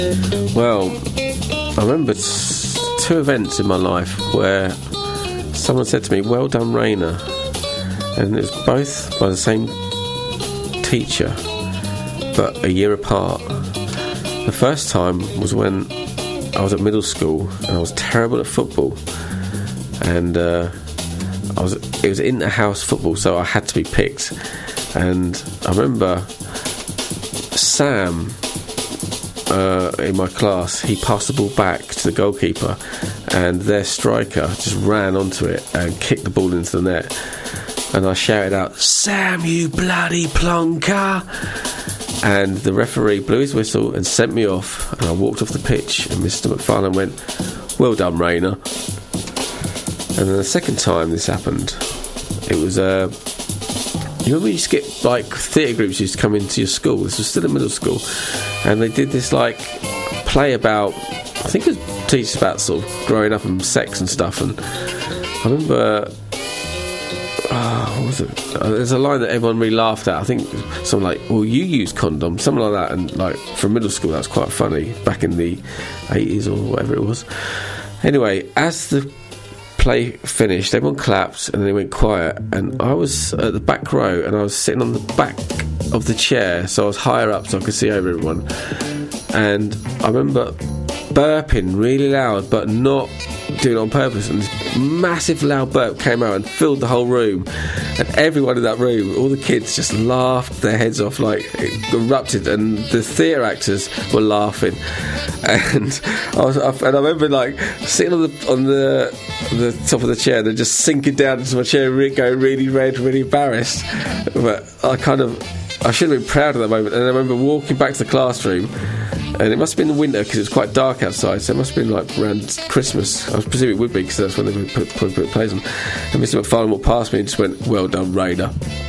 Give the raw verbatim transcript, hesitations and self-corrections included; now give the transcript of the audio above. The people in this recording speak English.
Well, I remember t- two events in my life where someone said to me, "Well done, Rainer," and it was both by the same teacher, but a year apart. The first time was when I was at middle school and I was terrible at football, and uh, I was it was inter-house football, so I had to be picked. And I remember Sam uh, in my class, he passed the ball back to the goalkeeper, and their striker just ran onto it and kicked the ball into the net. And I shouted out, "Sam, you bloody plonker!" And the referee blew his whistle and sent me off, and I walked off the pitch, and Mister McFarlane went, "Well done, Rainer." And then the second time this happened, it was uh, you remember you used to get like theatre groups used to come into your school. This was still in middle school, and they did this like play about, I think it was teachers about sort of growing up and sex and stuff. And I remember, oh, what was it? Uh, there's a line that everyone really laughed at. I think something like, "Well, you use condoms," something like that. And like from middle school, that was quite funny back in the eighties or whatever it was. Anyway, as the play finished, everyone clapped and then it went quiet, and I was at the back row and I was sitting on the back of the chair, so I was higher up so I could see over everyone. And I remember burping really loud, but not doing it on purpose, and this massive loud burp came out and filled the whole room, and everyone in that room, all the kids, just laughed their heads off, like it erupted, and the theatre actors were laughing. And I was, and I remember like sitting on the on the the top of the chair and then just sinking down into my chair, really, going really red, really embarrassed. But I kind of I should have been proud of that moment. And I remember walking back to the classroom, and it must have been the winter because it was quite dark outside, so it must have been like around Christmas. I was presuming it would be because that's when they put, put, put plays on. And Mister McFarlane walked past me and just went, "Well done, Rainer."